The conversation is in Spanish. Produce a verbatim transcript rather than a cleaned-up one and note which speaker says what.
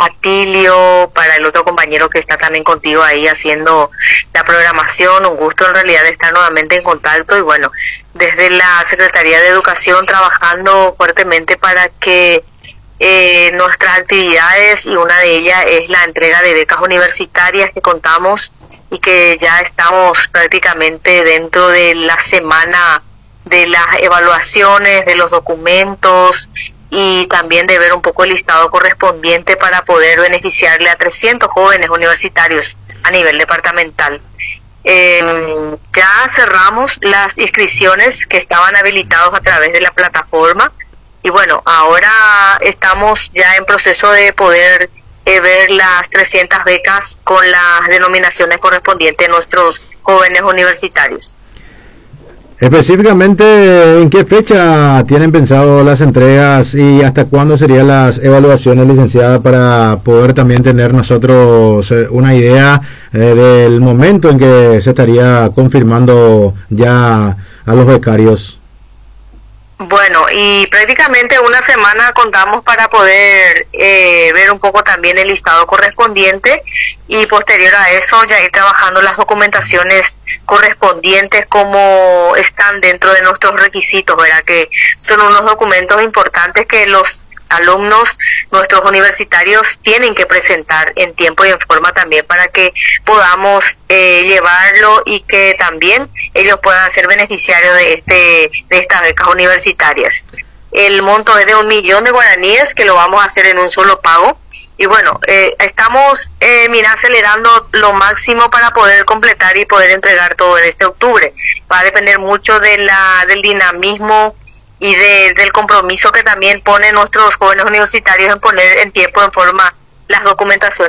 Speaker 1: Atilio, para el otro compañero que está también contigo ahí haciendo la programación. Un gusto en realidad estar nuevamente en contacto y bueno, desde la Secretaría de Educación trabajando fuertemente para que eh, nuestras actividades, y una de ellas es la entrega de becas universitarias que contamos y que ya estamos prácticamente dentro de la semana de las evaluaciones, de los documentos y también de ver un poco el listado correspondiente para poder beneficiarle a trescientos jóvenes universitarios a nivel departamental. Eh, ya cerramos las inscripciones que estaban habilitados a través de la plataforma y bueno, ahora estamos ya en proceso de poder eh, ver las trescientas becas con las denominaciones correspondientes de nuestros jóvenes universitarios.
Speaker 2: Específicamente, ¿en qué fecha tienen pensado las entregas y hasta cuándo serían las evaluaciones, licenciada, para poder también tener nosotros una idea eh, del momento en que se estaría confirmando ya a los becarios?
Speaker 1: Bueno, y prácticamente una semana contamos para poder eh, ver un poco también el listado correspondiente y posterior a eso ya ir trabajando las documentaciones correspondientes como están dentro de nuestros requisitos, ¿verdad? Que son unos documentos importantes que los alumnos, nuestros universitarios, tienen que presentar en tiempo y en forma también para que podamos eh, llevarlo y que también ellos puedan ser beneficiarios de este de estas becas universitarias. El monto es de un millón de guaraníes que lo vamos a hacer en un solo pago. Y bueno, eh, estamos, eh, mira, acelerando lo máximo para poder completar y poder entregar todo en este octubre. Va a depender mucho de la del dinamismo y de, del compromiso que también ponen nuestros jóvenes universitarios en poner en tiempo, en forma, las documentaciones